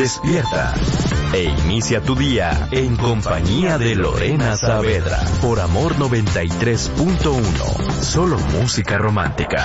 Despierta e inicia tu día en compañía de Lorena Saavedra por Amor 93.1. Solo música romántica.